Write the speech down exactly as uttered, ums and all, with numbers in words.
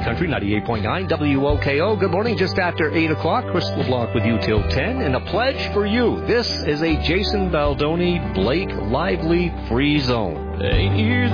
Country, ninety-eight point nine W O K O. Good morning, just after eight o'clock. Chris LeBlanc with you till ten. And a pledge for you. This is a Jason Baldoni, Blake Lively free zone. Eight years